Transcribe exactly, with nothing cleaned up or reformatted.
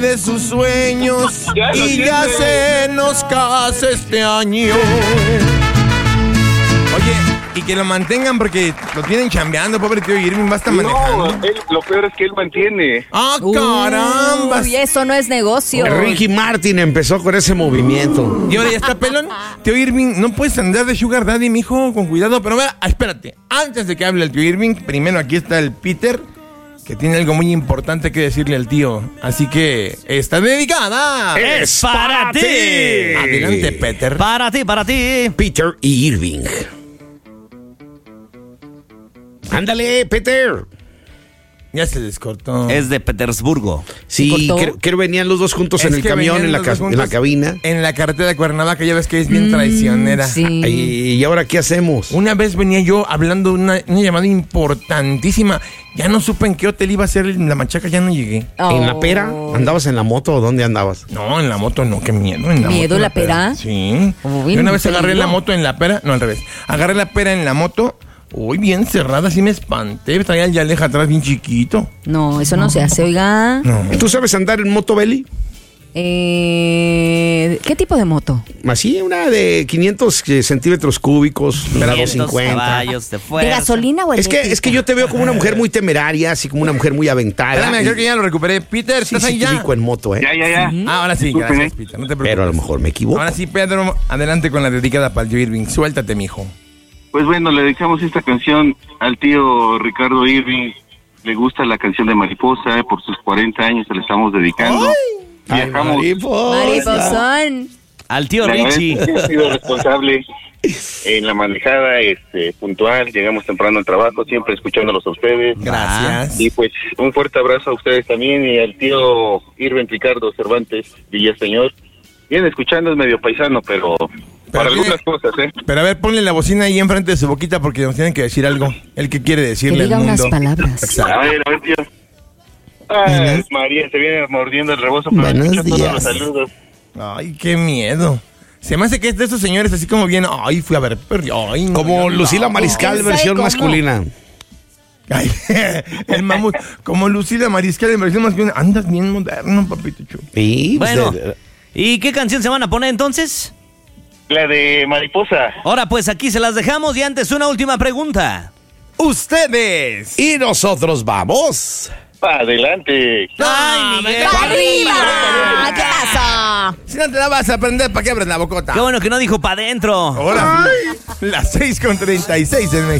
de sus sueños Ya lo y ya tiene. se nos casa este año. Oye, y que lo mantengan porque lo tienen chambeando, pobre tío Irving, va a estar manejando. No, él, lo peor es que él mantiene. ¡Ah, caramba! Uy, eso no es negocio. Ricky Martin empezó con ese movimiento. Y ahora ya está pelón. Tío Irving, no puedes andar de sugar daddy, mijo, con cuidado. Pero vea, espérate, antes de que hable el tío Irving, primero aquí está el Peter, que tiene algo muy importante que decirle al tío. Así que, está dedicada. ¡Es para ti! Adelante, Peter. Para ti, para ti. Peter y Irving. Ándale, Peter. Ya se descortó. Es de Petersburgo. Sí, cortó? creo que venían los dos juntos Es en el que camión, venían en la, los ca- dos en juntos la cabina. En la carretera de Cuernavaca, ya ves que es bien traicionera. Sí. Ay, ¿y ahora qué hacemos? Una vez venía yo hablando de una, una llamada importantísima. Ya no supe en qué hotel iba a ser la machaca, ya no llegué. ¿En la Oh. pera? ¿Andabas en la moto o dónde andabas? No, en la moto no, qué miedo. En la ¿Miedo moto, la pera? Sí. Como Yo bien una vez agarré peligro. la moto en la pera, no al revés. Agarré la pera en la moto. Uy, bien cerrada, sí me espanté. Traía el Yaleja atrás bien chiquito. No, eso no se hace, oiga. No. ¿Tú sabes andar en moto, Beli? Eh, ¿Qué tipo de moto? Así, una de quinientos centímetros cúbicos, grado quinientos cincuenta. caballos de ¿De fuerza. gasolina o Es que, es que yo te veo como una mujer muy temeraria, así como una mujer muy aventada. Espérame, creo que ya lo recuperé. Peter, Sí, ¿estás sí, ahí te ya? ubico en moto, ¿eh? Ya, ya, ya. Ah, ahora sí, Disculpen, gracias, ¿eh? Peter. No te preocupes. Pero a lo mejor me equivoco. Ahora sí, Pedro, adelante con la dedicada para el tío Irving. Suéltate, mijo. Pues bueno, le dedicamos esta canción al tío Ricardo Irving. Le gusta la canción de Mariposa, eh, por sus cuarenta años se la estamos dedicando. Ay, Viajamos. mariposa. Mariposón. Al tío La verdad es Richie. que he sido responsable en la manejada, este, puntual. Llegamos temprano al trabajo, siempre escuchándolos a ustedes. Gracias. Y pues un fuerte abrazo a ustedes también y al tío Irving Ricardo Cervantes Villaseñor. Bien, escuchando es medio paisano, pero, para tiene- algunas cosas, ¿eh? Pero a ver, ponle la bocina ahí enfrente de su boquita porque nos tienen que decir algo. El que quiere Que decirle diga al mundo. unas palabras. Exacto. A ver, a ver, tío. Ay, María, se viene mordiendo el rebozo, pero Buenos escucho todos días. los saludos. Ay, qué miedo. Se me hace que es de esos señores así como bien. Ay, fui a ver. Pero, ay, no, Como no, Lucila no. Mariscal, ¿Quién sabe versión cómo? masculina. Ay, el mamut. Como Lucila Mariscal en versión masculina. Andas bien moderno, papito chulo. Sí, pues, Bueno, eh, ¿y qué canción se van a poner entonces? La de Mariposa. Ahora pues aquí se las dejamos y antes una última pregunta. Ustedes. y nosotros vamos. Adelante. ¡Ay, Miguel! ¡Arriba! ¿Qué pasa? Si no te la vas a aprender, ¿para qué abres la bocota? ¡Qué bueno que no dijo pa' dentro! Ahora, las seis con treinta y seis en México.